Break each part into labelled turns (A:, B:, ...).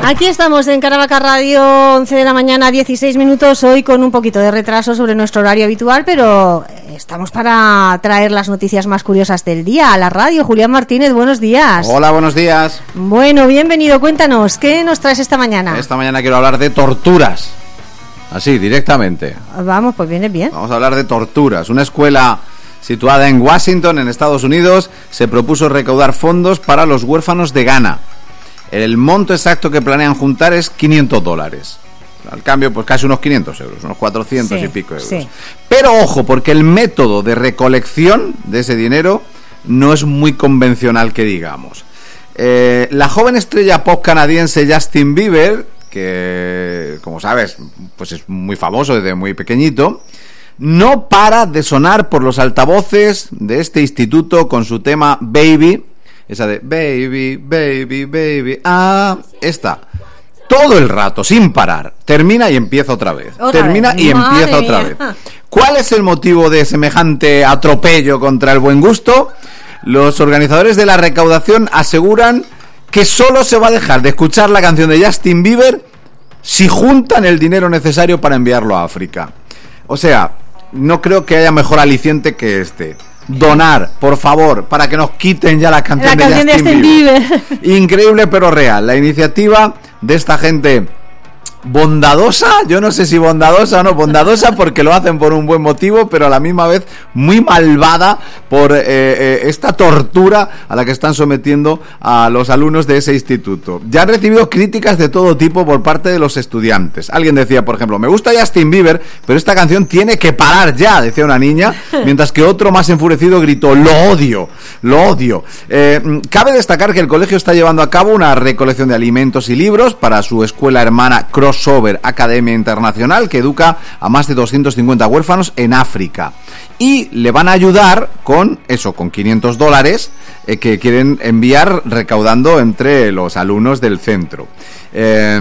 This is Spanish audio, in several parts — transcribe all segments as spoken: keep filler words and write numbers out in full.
A: Aquí estamos en Caravaca Radio, once de la mañana, dieciséis minutos, hoy con un poquito de retraso sobre nuestro horario habitual, pero estamos para traer las noticias más curiosas del día a la radio. Julián Martínez, buenos días.
B: Hola, buenos días.
A: Bueno, bienvenido, cuéntanos, ¿qué nos traes esta mañana?
B: Esta mañana quiero hablar de torturas, así, directamente.
A: Vamos, pues viene bien.
B: Vamos a hablar de torturas. Una escuela situada en Washington, en Estados Unidos, se propuso recaudar fondos para los huérfanos de Ghana. El monto exacto que planean juntar es quinientos dólares. Al cambio, pues casi unos quinientos euros, unos cuatrocientos sí, y pico euros. Sí. Pero ojo, porque el método de recolección de ese dinero no es muy convencional, que digamos. Eh, la joven estrella pop canadiense Justin Bieber, que, como sabes, pues es muy famoso desde muy pequeñito, no para de sonar por los altavoces de este instituto con su tema Baby. Esa de baby, baby, baby, ah, esta, todo el rato, sin parar, termina y empieza otra vez,
A: otra
B: termina
A: vez.
B: y
A: Madre
B: empieza
A: mía.
B: otra vez. ¿Cuál es el motivo de semejante atropello contra el buen gusto? Los organizadores de la recaudación aseguran que solo se va a dejar de escuchar la canción de Justin Bieber si juntan el dinero necesario para enviarlo a África. O sea, no creo que haya mejor aliciente que este. Donar, por favor, para que nos quiten ya la canción,
A: la
B: de,
A: canción
B: Justin
A: de Justin
B: Bieber.
A: Bieber.
B: Increíble pero real. La iniciativa de esta gente bondadosa, yo no sé si bondadosa o no bondadosa, porque lo hacen por un buen motivo, pero a la misma vez muy malvada por eh, eh, esta tortura a la que están sometiendo a los alumnos de ese instituto. Ya han recibido críticas de todo tipo por parte de los estudiantes. Alguien decía, por ejemplo, me gusta Justin Bieber, pero esta canción tiene que parar ya, decía una niña, mientras que otro más enfurecido gritó, lo odio, lo odio. Eh, cabe destacar que el colegio está llevando a cabo una recolección de alimentos y libros para su escuela hermana Crossover Academia Internacional, que educa a más de doscientos cincuenta huérfanos en África, y le van a ayudar con eso, con quinientos dólares eh, que quieren enviar recaudando entre los alumnos del centro. eh,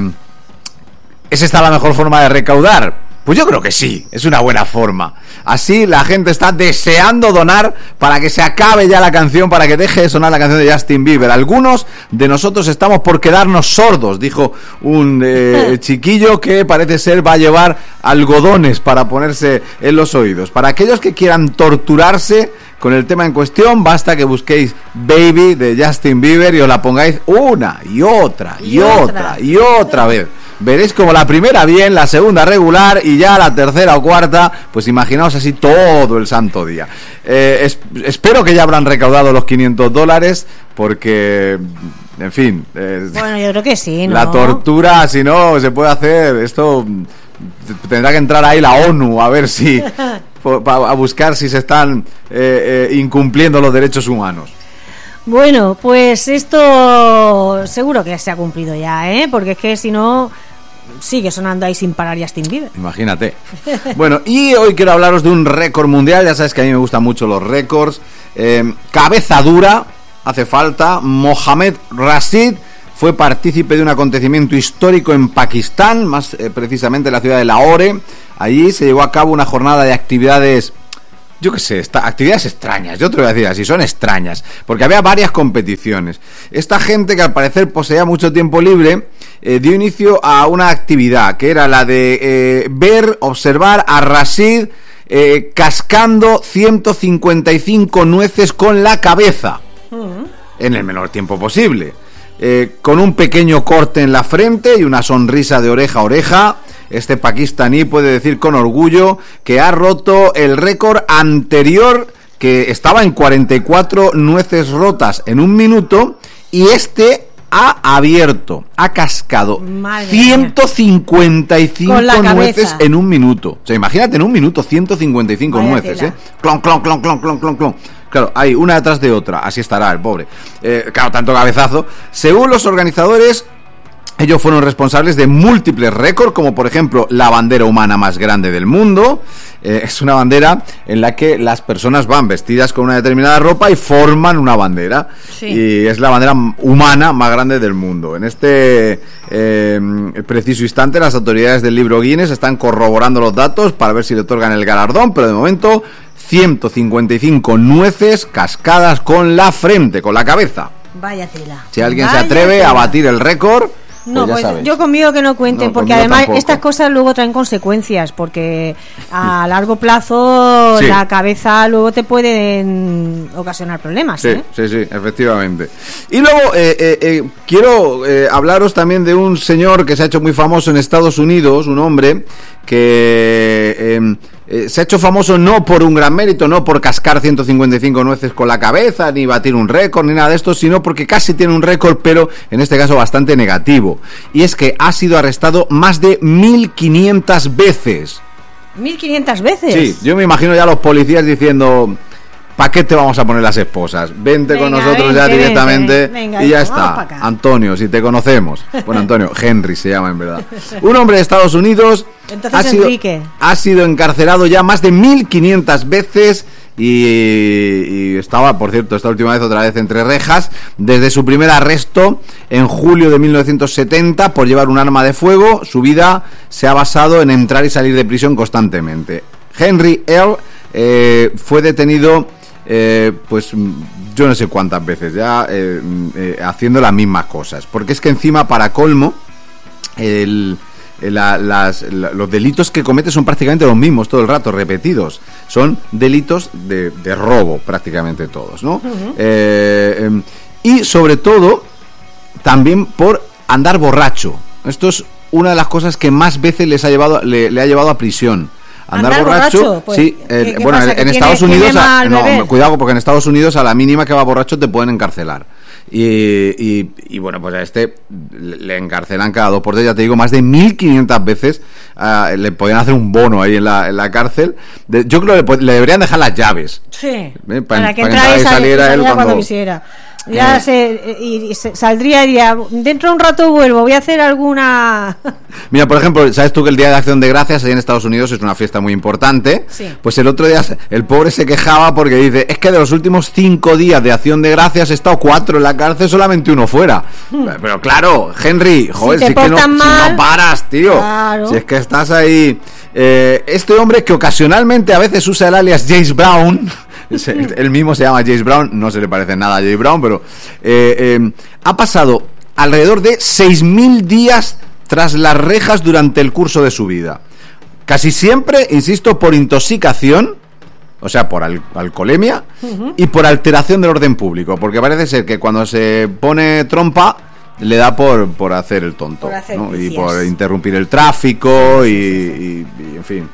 B: ¿Es esta la mejor forma de recaudar? Pues yo creo que sí, es una buena forma. Así la gente está deseando donar para que se acabe ya la canción, para que deje de sonar la canción de Justin Bieber. Algunos de nosotros estamos por quedarnos sordos, dijo un eh, chiquillo que parece ser va a llevar algodones para ponerse en los oídos. Para aquellos que quieran torturarse con el tema en cuestión, basta que busquéis Baby de Justin Bieber y os la pongáis una y otra y, y otra. otra y otra vez. Veréis como la primera bien, la segunda regular y ya la tercera o cuarta, pues imaginaos así todo el santo día. Eh, es, espero que ya habrán recaudado los quinientos dólares porque, en fin... Eh,
A: bueno, yo creo que sí, ¿no?
B: La tortura, si no, se puede hacer. Esto tendrá que entrar ahí la ONU a ver si... a buscar si se están eh, eh, incumpliendo los derechos humanos.
A: Bueno, pues esto seguro que se ha cumplido ya, ¿eh? Porque es que si no... sigue sonando ahí sin parar Justin Bieber.
B: Imagínate. Bueno, y hoy quiero hablaros de un récord mundial. Ya sabes que a mí me gustan mucho los récords. Eh, cabeza dura, hace falta. Mohamed Rashid fue partícipe de un acontecimiento histórico en Pakistán, más eh, precisamente en la ciudad de Lahore. Allí se llevó a cabo una jornada de actividades... yo qué sé, esta, actividades extrañas, yo te lo voy a decir así, son extrañas, porque había varias competiciones. Esta gente, que al parecer poseía mucho tiempo libre, eh, dio inicio a una actividad, que era la de eh, ver, observar a Rashid eh, cascando ciento cincuenta y cinco nueces con la cabeza, uh-huh. en el menor tiempo posible, eh, con un pequeño corte en la frente y una sonrisa de oreja a oreja. Este pakistaní puede decir con orgullo que ha roto el récord anterior, que estaba en cuarenta y cuatro nueces rotas en un minuto, y este ha abierto, ha cascado Madre ciento cincuenta y cinco nueces en un minuto. O sea, imagínate, en un minuto ciento cincuenta y cinco Vaya nueces, tela. ¿eh? Clon, clon, clon, clon, clon, clon, clon. Claro, hay una detrás de otra, así estará el pobre. Eh, claro, tanto cabezazo. Según los organizadores, ellos fueron responsables de múltiples récords, como por ejemplo la bandera humana más grande del mundo. Eh, es una bandera en la que las personas van vestidas con una determinada ropa y forman una bandera. Sí. Y es la bandera humana más grande del mundo. En este eh, preciso instante, las autoridades del libro Guinness están corroborando los datos para ver si le otorgan el galardón, pero de momento ciento cincuenta y cinco nueces cascadas con la frente, con la cabeza.
A: Vaya tela.
B: Si alguien
A: Vaya
B: se atreve
A: tela.
B: a batir el récord,
A: No,
B: pues,
A: pues yo conmigo que no cuenten,
B: no,
A: porque además
B: tampoco.
A: Estas cosas luego traen consecuencias, porque a largo plazo sí. La cabeza luego te pueden ocasionar problemas.
B: Sí,
A: ¿eh?
B: sí, sí, efectivamente. Y luego eh, eh, eh, quiero eh, hablaros también de un señor que se ha hecho muy famoso en Estados Unidos, un hombre que eh, eh, se ha hecho famoso no por un gran mérito, no por cascar ciento cincuenta y cinco nueces con la cabeza, ni batir un récord, ni nada de esto, sino porque casi tiene un récord, pero en este caso bastante negativo. Y es que ha sido arrestado más de mil quinientas veces.
A: ¿mil quinientas veces?
B: Sí, yo me imagino ya a los policías diciendo... ¿Para qué te vamos a poner las esposas? Vente venga, con nosotros vente, ya directamente vente, venga, y ya está. Antonio, si te conocemos. Bueno, Antonio, Henry se llama en verdad. Un hombre de Estados Unidos
A: Entonces,
B: ha, sido, ha sido encarcelado ya más de mil quinientas veces y, y estaba, por cierto, esta última vez otra vez entre rejas desde su primer arresto en julio de mil novecientos setenta por llevar un arma de fuego. Su vida se ha basado en entrar y salir de prisión constantemente. Henry Earl eh, fue detenido... Eh, pues yo no sé cuántas veces ya eh, eh, haciendo las mismas cosas, porque es que encima, para colmo, el, la, las, la, los delitos que comete son prácticamente los mismos todo el rato, repetidos. Son delitos de, de robo prácticamente todos, ¿no? Uh-huh. eh, eh, y sobre todo también por andar borracho. Esto es una de las cosas que más veces les ha llevado, le, le ha llevado a prisión. Andar, Andar borracho, borracho pues, sí, eh,
A: ¿qué, qué
B: bueno,
A: pasa?
B: en, en
A: tiene,
B: Estados Unidos, a, no, cuidado, porque en Estados Unidos a la mínima que va borracho te pueden encarcelar. Y, y, y bueno, pues a este le encarcelan cada dos por tres, ya te digo, más de mil quinientas veces. Uh, le podían hacer un bono ahí en la, en la cárcel. De, yo creo que le, le deberían dejar las llaves.
A: Sí,
B: ¿eh?
A: para,
B: para
A: que entrara y saliera él
B: cuando,
A: cuando quisiera. Ya eh, se, y, y se saldría y diría, dentro de un rato vuelvo, voy a hacer alguna...
B: Mira, por ejemplo, ¿sabes tú que el Día de Acción de Gracias ahí en Estados Unidos es una fiesta muy importante?
A: Sí.
B: Pues el otro día el pobre se quejaba porque dice, es que de los últimos cinco días de Acción de Gracias he estado cuatro en la cárcel, solamente uno fuera. Hmm. Pero claro, Henry, joder, si, si, que no, si no paras, tío.
A: Claro.
B: Si es que estás ahí... Eh, este hombre que ocasionalmente a veces usa el alias James Brown... Él mismo se llama James Brown, no se le parece nada a James Brown, pero eh, eh, ha pasado alrededor de seis mil días tras las rejas durante el curso de su vida. Casi siempre, insisto, por intoxicación, o sea, por al- alcoholemia, uh-huh. y por alteración del orden público, porque parece ser que cuando se pone trompa le da por, por hacer el tonto,
A: por hacer
B: ¿no? Y por interrumpir el tráfico y, y, y, en fin,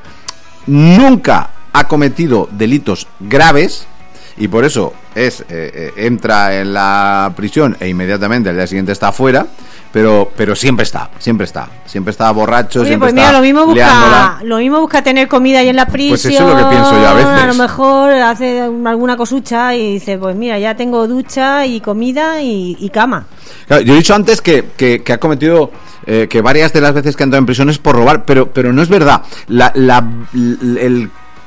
B: nunca ha cometido delitos graves y por eso es eh, eh, entra en la prisión e inmediatamente al día siguiente está fuera, pero pero siempre está, siempre está, siempre está borracho.
A: Oye,
B: siempre
A: pues mira,
B: está
A: lo mismo busca,
B: liándola.
A: lo mismo busca tener comida ahí en la prisión.
B: Pues eso es lo que pienso yo a veces.
A: A lo mejor hace alguna cosucha y dice, pues mira, ya tengo ducha y comida y, y cama.
B: Claro, yo he dicho antes que, que, que ha cometido eh, que varias de las veces que ha entrado en prisión es por robar, pero pero no es verdad. La, la el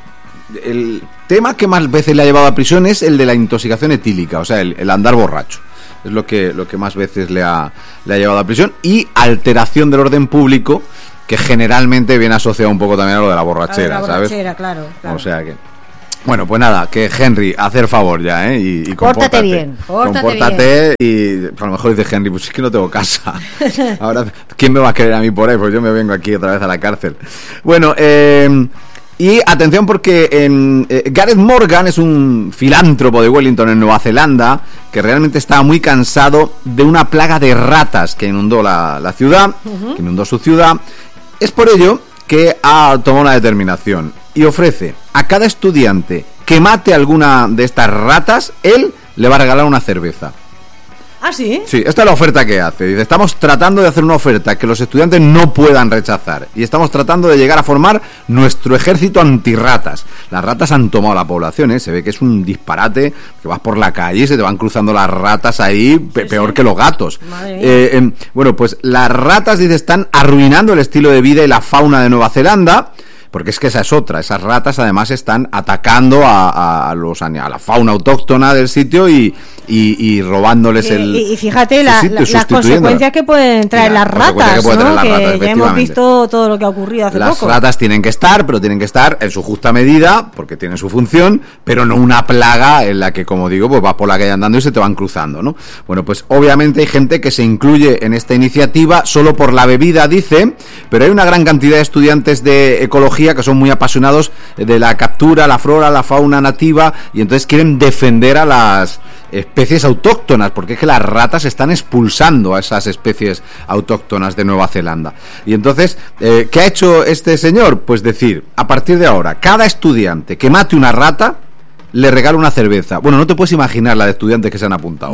B: El tema que más veces le ha llevado a prisión es el de la intoxicación etílica, o sea, el, el andar borracho. Es lo que, lo que más veces le ha, le ha llevado a prisión. Y alteración del orden público, que generalmente viene asociado un poco también a lo de la borrachera,
A: a la borrachera,
B: ¿sabes?
A: claro, claro.
B: O sea que... Bueno, pues nada, que Henry, hacer favor ya, ¿eh? Y, y
A: pórtate bien, pórtate
B: compórtate bien. Y a lo mejor dice Henry, pues es que no tengo casa. Ahora, ¿quién me va a querer a mí por ahí? Pues yo me vengo aquí otra vez a la cárcel. Bueno, eh... Y atención porque en, eh, Gareth Morgan es un filántropo de Wellington en Nueva Zelanda que realmente estaba muy cansado de una plaga de ratas que inundó la, la ciudad, uh-huh. que inundó su ciudad. Es por ello que ha tomado una determinación y ofrece a cada estudiante que mate alguna de estas ratas, él le va a regalar una cerveza.
A: ¿Ah, sí?
B: Sí, esta es la oferta que hace. Dice, estamos tratando de hacer una oferta que los estudiantes no puedan rechazar. Y estamos tratando de llegar a formar nuestro ejército antirratas. Las ratas han tomado la población, ¿eh? Se ve que es un disparate, que vas por la calle y se te van cruzando las ratas ahí, pe- sí, peor sí. que los gatos. Eh, eh, bueno, pues las ratas, dice, están arruinando el estilo de vida y la fauna de Nueva Zelanda. porque es que esa es otra, esas ratas además están atacando a, a, a los a la fauna autóctona del sitio y, y, y robándoles
A: y,
B: el
A: y fíjate la, la, las consecuencias que pueden traer las ratas,
B: que,
A: ¿no?
B: las
A: que
B: ratas,
A: ya hemos visto todo lo que ha ocurrido hace
B: las
A: poco.
B: Las ratas tienen que estar, pero tienen que estar en su justa medida, porque tienen su función, pero no una plaga en la que, como digo, pues vas por la calle andando y se te van cruzando, ¿no? Bueno, pues obviamente hay gente que se incluye en esta iniciativa solo por la bebida, dice, pero hay una gran cantidad de estudiantes de ecología que son muy apasionados de la captura, la flora, la fauna nativa, y entonces quieren defender a las especies autóctonas, porque es que las ratas están expulsando a esas especies autóctonas de Nueva Zelanda. Y entonces, eh, ¿qué ha hecho este señor? Pues decir, a partir de ahora, cada estudiante que mate una rata le regala una cerveza. Bueno, no te puedes imaginar la de estudiantes que se han apuntado.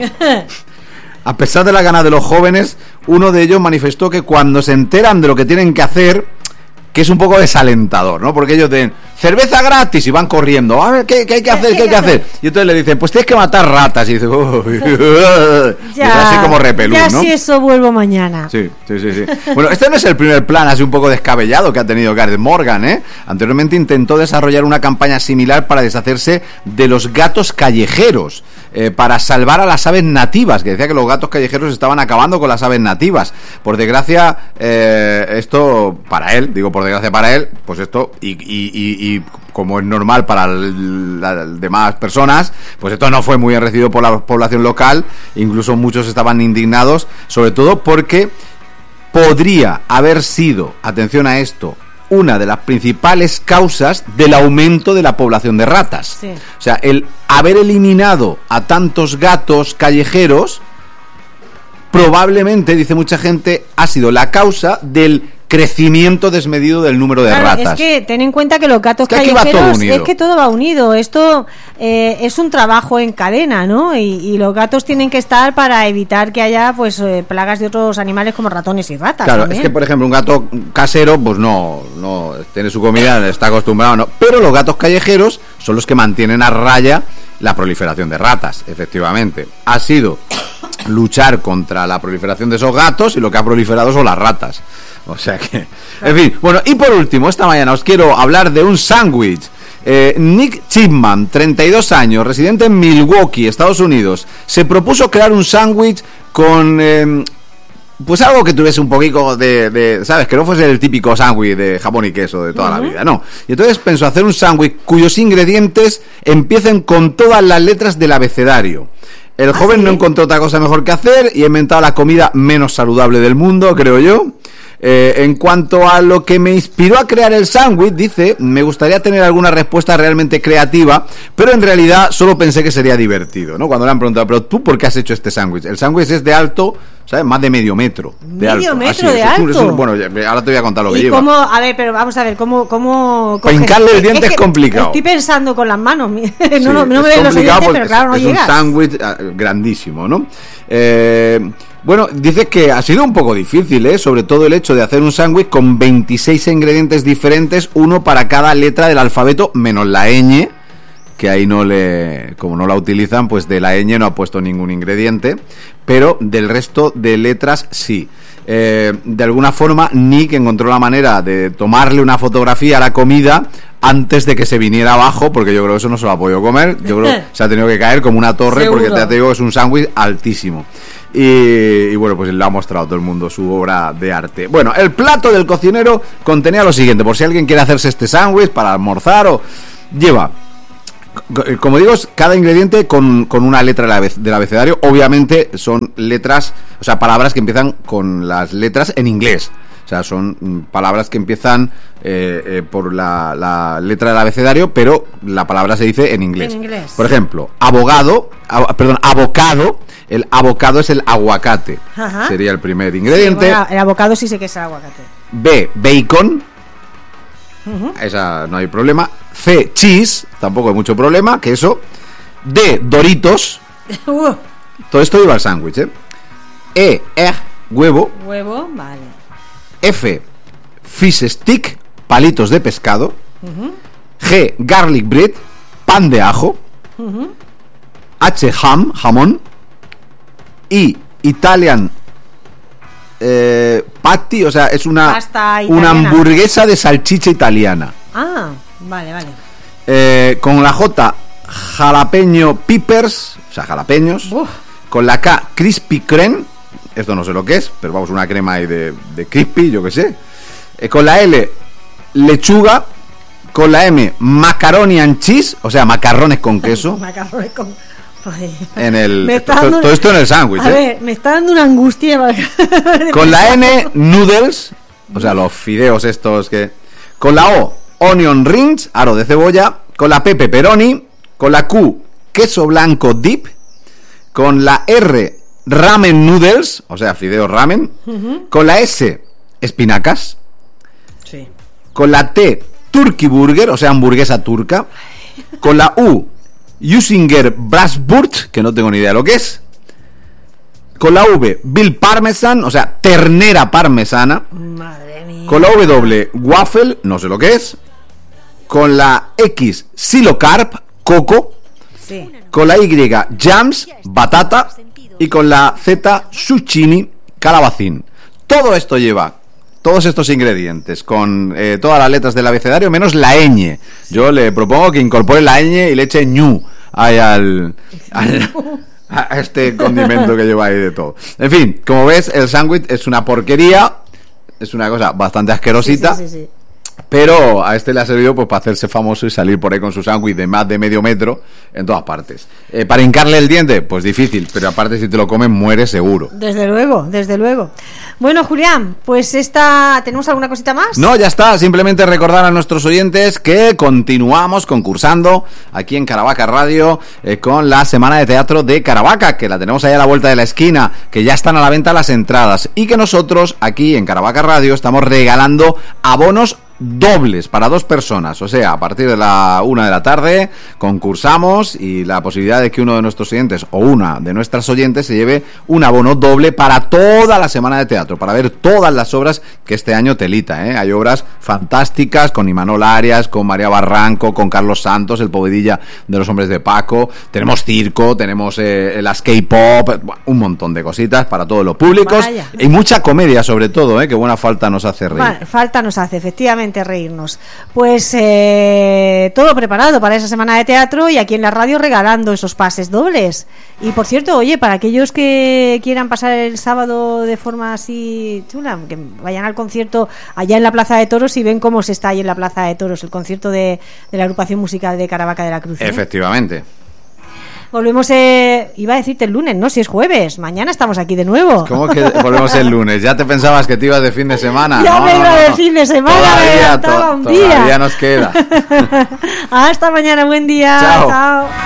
B: A pesar de la gana de los jóvenes, uno de ellos manifestó que cuando se enteran de lo que tienen que hacer, que es un poco desalentador, ¿no? Porque ellos den cerveza gratis y van corriendo. A ver, ¿qué, qué hay que hacer? ¿Qué hay que hacer? Y entonces le dicen, pues tienes que matar ratas. Y dice, oh, ya, y es así como repelús,
A: ya
B: ¿no?
A: Si eso vuelvo mañana.
B: Sí, sí, sí, sí. Bueno, este no es el primer plan así un poco descabellado que ha tenido Gareth Morgan, ¿eh? Anteriormente intentó desarrollar una campaña similar para deshacerse de los gatos callejeros, eh, para salvar a las aves nativas, que decía que los gatos callejeros estaban acabando con las aves nativas. Por desgracia, eh, esto para él, digo por desgracia para él, pues esto, y, y, y, y como es normal para las demás personas, pues esto no fue muy bien recibido por la población local, incluso muchos estaban indignados, sobre todo porque podría haber sido, atención a esto, una de las principales causas del aumento de la población de ratas.
A: Sí.
B: O sea, el haber eliminado a tantos gatos callejeros probablemente, dice mucha gente, ha sido la causa del crecimiento desmedido del número de
A: claro,
B: ratas.
A: Es que ten en cuenta que los gatos
B: es que
A: callejeros es que todo va unido. Esto eh, es un trabajo en cadena, ¿no? Y, y los gatos tienen que estar para evitar que haya pues eh, plagas de otros animales como ratones y ratas.
B: Claro,
A: también.
B: es que por ejemplo un gato casero pues no, no tiene su comida, está acostumbrado, no. Pero los gatos callejeros son los que mantienen a raya la proliferación de ratas, efectivamente. Ha sido luchar contra la proliferación de esos gatos y lo que ha proliferado son las ratas. O sea que, en fin, bueno, y por último, esta mañana os quiero hablar de un sándwich. Eh, Nick Chipman, treinta y dos años, residente en Milwaukee, Estados Unidos, se propuso crear un sándwich con, eh, pues algo que tuviese un poquito de, de, ¿sabes? Que no fuese el típico sándwich de jamón y queso de toda uh-huh. la vida, no. Y entonces pensó hacer un sándwich cuyos ingredientes empiecen con todas las letras del abecedario. El ¿Ah, joven sí? no encontró otra cosa mejor que hacer y ha inventado la comida menos saludable del mundo, creo yo. Eh, en cuanto a lo que me inspiró a crear el sándwich, dice, me gustaría tener alguna respuesta realmente creativa, pero en realidad solo pensé que sería divertido, ¿no? Cuando le han preguntado, pero tú, ¿por qué has hecho este sándwich? El sándwich es de alto, ¿sabes? Más de medio metro. De
A: medio
B: alto.
A: metro
B: Así,
A: de
B: es,
A: alto.
B: Es un, bueno, ahora te voy a contar lo que
A: ¿Y
B: lleva.
A: cómo? A ver, pero vamos a ver, ¿cómo? cómo
B: Pincarle el diente es, es complicado.
A: Estoy pensando con las manos. no,
B: sí,
A: no, no me ven los dientes, pero claro, no
B: es
A: llegas.
B: Es un sándwich uh, grandísimo, ¿no? Eh... Bueno, dice que ha sido un poco difícil, ¿eh? Sobre todo el hecho de hacer un sándwich con veintiséis ingredientes diferentes, uno para cada letra del alfabeto, menos la ñ, que ahí no le, como no la utilizan, pues de la ñ no ha puesto ningún ingrediente, pero del resto de letras sí. Eh, de alguna forma, Nick encontró la manera de tomarle una fotografía a la comida antes de que se viniera abajo, porque yo creo que eso no se lo ha podido comer, yo creo que se ha tenido que caer como una torre,
A: Seguro.
B: porque te digo que es un sándwich altísimo. Y, y bueno, pues le ha mostrado a todo el mundo su obra de arte. Bueno, el plato del cocinero contenía lo siguiente, por si alguien quiere hacerse este sándwich para almorzar o... Lleva, como digo, cada ingrediente con, con una letra del abecedario. Obviamente son letras, o sea, palabras que empiezan con las letras en inglés. O sea, son palabras que empiezan eh, eh, por la, la letra del abecedario, pero la palabra se dice en inglés.
A: En inglés.
B: Por ejemplo, abogado, ab, perdón, abocado. El abocado es el aguacate. Ajá. Sería el primer ingrediente.
A: Sí, bueno, el abocado sí sé que es el aguacate.
B: B, bacon.
A: Uh-huh.
B: Esa no hay problema. C, cheese. Tampoco hay mucho problema, queso. D, Doritos.
A: Uh.
B: Todo esto lleva al sándwich, ¿eh? E, egg, huevo.
A: Huevo, vale.
B: F, fish stick, palitos de pescado.
A: Uh-huh.
B: G, garlic bread, pan de ajo.
A: Uh-huh.
B: H, ham, jamón. I, Italian eh, patty, o sea, es una, una hamburguesa de salchicha italiana.
A: Ah, vale, vale.
B: Eh, con la J, jalapeño peppers, o sea, jalapeños.
A: Uf.
B: Con la K, crispy creme. Esto no sé lo que es, pero vamos, una crema ahí de, de crispy, yo que sé. Eh, con la L, lechuga. Con la M, macaroni and cheese, o sea, macarrones con queso.
A: Macarrones con...
B: En el,
A: está
B: todo,
A: dando...
B: todo esto en el sándwich.
A: A
B: ¿eh?
A: ver, me está dando una angustia.
B: Con la N, noodles, o sea, los fideos estos que... Con la O, onion rings, aro de cebolla. Con la P, pepperoni. Con la Q, queso blanco dip. Con la R, ramen noodles, o sea, fideos ramen. Uh-huh. Con la S, espinacas.
A: Sí.
B: Con la T, turkey burger, o sea, hamburguesa turca. Con la U, Usinger Brasburt, que no tengo ni idea de lo que es. Con la V, Bill Parmesan, o sea, ternera parmesana.
A: Madre mía.
B: Con la W, waffle, no sé lo que es. Con la X, silocarp, coco.
A: Sí.
B: Con la Y, jams, batata. Y con la Z, zucchini, calabacín. Todo esto lleva todos estos ingredientes con eh, todas las letras del abecedario menos la ñ. Yo le propongo que incorpore la ñ y le eche ñu ahí al, al a este condimento que lleva ahí de todo. En fin, como ves, el sándwich es una porquería, es una cosa bastante asquerosita. Sí, sí, sí, sí. Pero a este le ha servido pues para hacerse famoso y salir por ahí con su sándwich de más de medio metro en todas partes. Eh, para hincarle el diente, pues difícil, pero aparte si te lo comes mueres seguro.
A: Desde luego, desde luego. Bueno, Julián, pues esta, ¿tenemos alguna cosita más?
B: No, ya está, simplemente recordar a nuestros oyentes que continuamos concursando aquí en Caravaca Radio eh, con la Semana de Teatro de Caravaca, que la tenemos ahí a la vuelta de la esquina, que ya están a la venta las entradas y que nosotros aquí en Caravaca Radio estamos regalando abonos dobles para dos personas, o sea, a partir de la una de la tarde concursamos y la posibilidad de que uno de nuestros oyentes o una de nuestras oyentes se lleve un abono doble para toda la semana de teatro, para ver todas las obras que este año telita, ¿eh? Hay obras fantásticas con Imanol Arias, con María Barranco, con Carlos Santos, el Povedilla de los Hombres de Paco, tenemos circo, tenemos eh, las K-pop, un montón de cositas para todos los públicos. Vaya. Y mucha comedia sobre todo, ¿eh? Que buena falta nos hace reír.
A: Bueno, falta nos hace, efectivamente, reírnos. Pues eh, todo preparado para esa semana de teatro y aquí en la radio regalando esos pases dobles. Y por cierto, oye, para aquellos que quieran pasar el sábado de forma así chula, que vayan al concierto allá en la Plaza de Toros y ven cómo se está ahí en la Plaza de Toros el concierto de, de la agrupación musical de Caravaca de la Cruz, ¿eh?
B: Efectivamente.
A: Volvemos, eh, iba a decirte el lunes, no, si es jueves, mañana estamos aquí de nuevo.
B: ¿Cómo que volvemos el lunes? ¿Ya te pensabas que te ibas de fin de semana?
A: Ya
B: no,
A: me
B: no,
A: iba
B: no,
A: de
B: no.
A: fin de semana,
B: Todavía,
A: me
B: to-
A: un día.
B: todavía nos queda.
A: Hasta mañana, buen día.
B: Chao.
A: Chao.